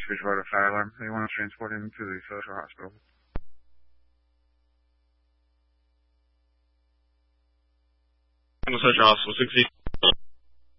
East Bridgewater Fire Alarm. They want to transport him to the social hospital. Social Hospital 60.